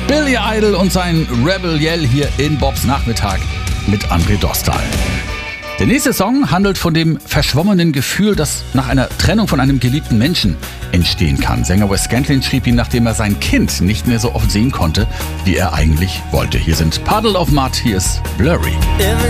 Billy Idol und sein Rebel Yell hier in Bobs Nachmittag mit André Dostal. Der nächste Song handelt von dem verschwommenen Gefühl, das nach einer Trennung von einem geliebten Menschen entstehen kann. Sänger Wes Scantlin schrieb ihn, nachdem er sein Kind nicht mehr so oft sehen konnte, wie er eigentlich wollte. Hier sind Puddle of Mud, hier ist Blurry.